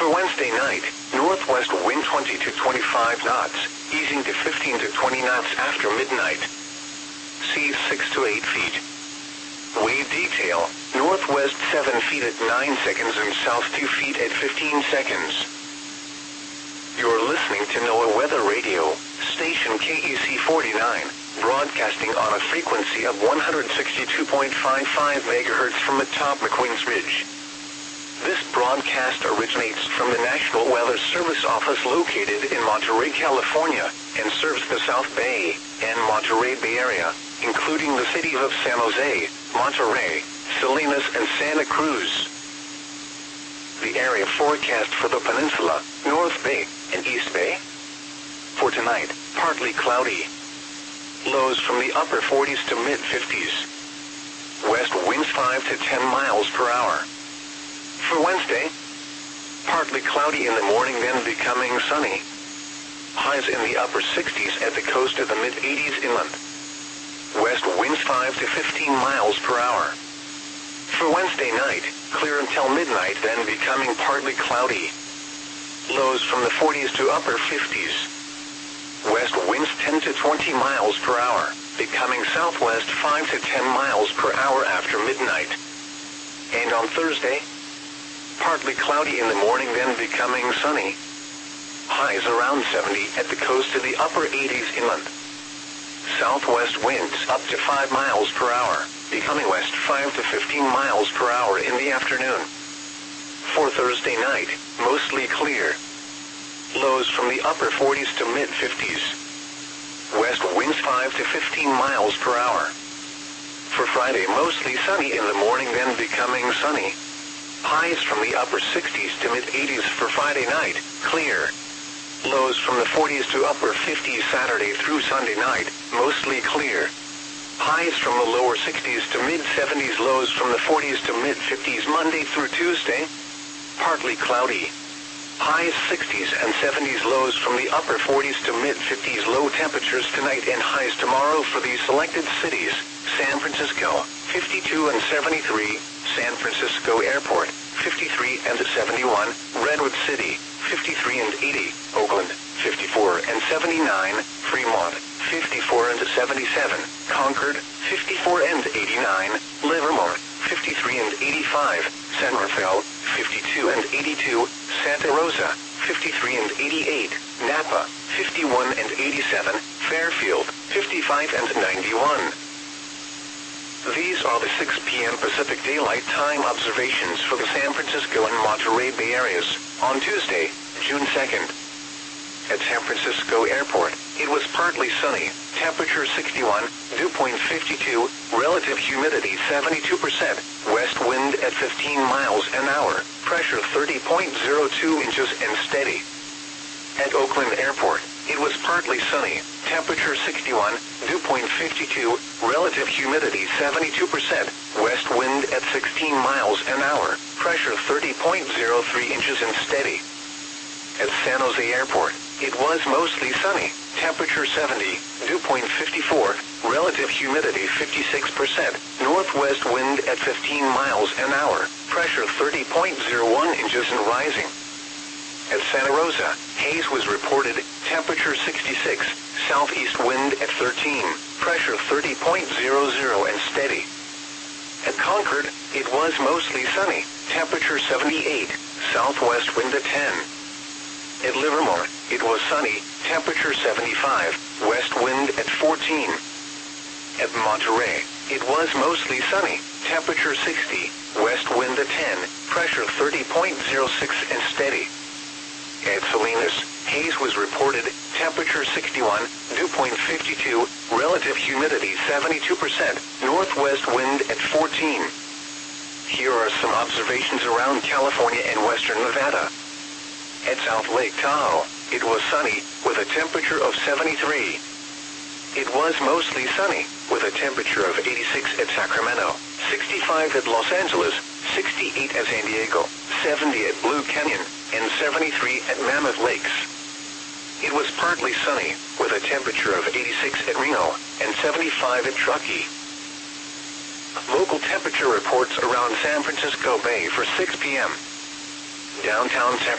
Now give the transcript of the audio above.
For Wednesday night, northwest wind 20 to 25 knots, easing to 15 to 20 knots after midnight. Seas 6 to 8 feet. Wave detail, northwest 7 feet at 9 seconds and south 2 feet at 15 seconds. You're listening to NOAA Weather Radio, station KEC 49, broadcasting on a frequency of 162.55 MHz from atop McQueen's Ridge. This broadcast originates from the National Weather Service office located in Monterey, California, and serves the South Bay and Monterey Bay Area, including the cities of San Jose, Monterey, Salinas, and Santa Cruz. The area forecast for the peninsula, North Bay, and East Bay. For tonight, partly cloudy. Lows from the upper 40s to mid-50s. West winds 5 to 10 miles per hour. For Wednesday, partly cloudy in the morning, then becoming sunny. Highs in the upper 60s at the coast of the mid-80s inland. West winds 5 to 15 miles per hour. For Wednesday night, clear until midnight, then becoming partly cloudy. Lows from the 40s to upper 50s. West winds 10 to 20 miles per hour, becoming southwest 5 to 10 miles per hour after midnight. And on Thursday, partly cloudy in the morning, then becoming sunny. Highs around 70 at the coast of the upper 80s inland. Southwest winds up to 5 miles per hour, becoming west 5 to 15 miles per hour in the afternoon. For Thursday night, mostly clear. Lows from the upper 40s to mid-50s. West winds 5 to 15 miles per hour. For Friday, mostly sunny in the morning, then becoming sunny. Highs from the upper 60s to mid-80s for Friday night, clear. Lows from the 40s to upper 50s Saturday through Sunday night, mostly clear. Highs from the lower 60s to mid-70s, lows from the 40s to mid-50s Monday through Tuesday, partly cloudy. Highs 60s and 70s, lows from the upper 40s to mid-50s, low temperatures tonight and highs tomorrow for these selected cities: San Francisco, 52 and 73, San Francisco Airport, 53 and 71, Redwood City, 53 and 80, Oakland, 54 and 79, Fremont, 54 and 77, Concord, 54 and 89, Livermore, 53 and 85, San Rafael, 52 and 82, Santa Rosa, 53 and 88, Napa, 51 and 87, Fairfield, 55 and 91. These are the 6 p.m. Pacific Daylight Time observations for the San Francisco and Monterey Bay areas on Tuesday, June 2nd. At San Francisco Airport, it was partly sunny, temperature 61, dew point 52, relative humidity 72%, west wind at 15 miles an hour, pressure 30.02 inches and steady. At Oakland Airport, it was partly sunny, temperature 61, dew point 52, relative humidity 72%, west wind at 16 miles an hour, pressure 30.03 inches and steady. At San Jose Airport, it was mostly sunny, temperature 70, dew point 54, relative humidity 56%, northwest wind at 15 miles an hour, pressure 30.01 inches and rising. At Santa Rosa, haze was reported, temperature 66, southeast wind at 13, pressure 30.00 and steady. At Concord, it was mostly sunny, temperature 78, southwest wind at 10. At Livermore, it was sunny, temperature 75, west wind at 14. At Monterey, it was mostly sunny, temperature 60, west wind at 10, pressure 30.06 and steady. At Salinas, haze was reported, temperature 61, dew point 52, relative humidity 72%, northwest wind at 14. Here are some observations around California and western Nevada. At South Lake Tahoe, it was sunny, with a temperature of 73. It was mostly sunny, with a temperature of 86 at Sacramento, 65 at Los Angeles, 68 at San Diego, 70 at Blue Canyon, and 73 at Mammoth Lakes. It was partly sunny, with a temperature of 86 at Reno, and 75 at Truckee. Local temperature reports around San Francisco Bay for 6 p.m. Downtown San